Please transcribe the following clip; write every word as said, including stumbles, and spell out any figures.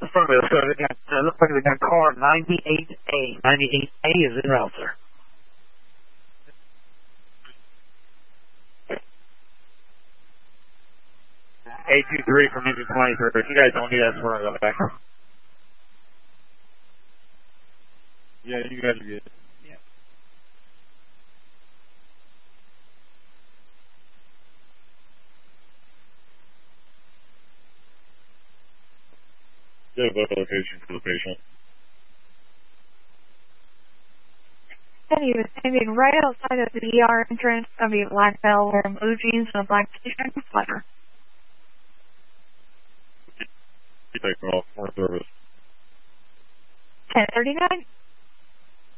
in front of us. So they got, uh, looks like they got car ninety-eight A. ninety-eight A is in route, sir. eight two three from engine twenty-three. If you guys don't need that, we're going to go back. Yeah, you guys are good. Yeah. Get a better location for the patient. And he was standing right outside of the E R entrance of the black bell wearing blue jeans and a black t-shirt and sweater. Keep taking off. More service. ten thirty-nine.